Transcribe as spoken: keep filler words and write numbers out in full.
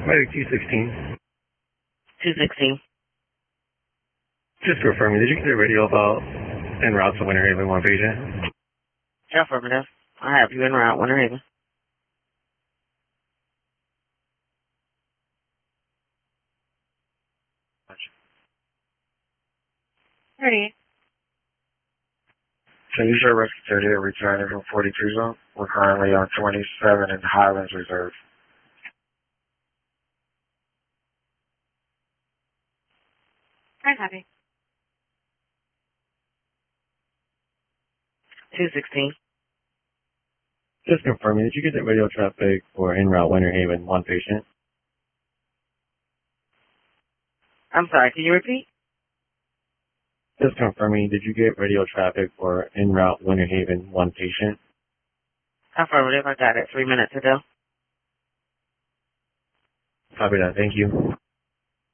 Medic two sixteen. two sixteen. Just confirming, did you get a radio about en route to Winter Haven, one patient? Yeah, affirmative. I have you en route, Winter Haven. thirty-eight. Can you show rescue thirty-eight returning from forty-two zone? We're currently on twenty-seven in Highlands Reserve. I'm happy. two sixteen. Just confirming, did you get the radio traffic for en route Winter Haven, one patient? I'm sorry, can you repeat? Just confirming, did you get radio traffic for en route Winter Haven, one patient? Affirmative, I got it three minutes ago. Copy that, thank you.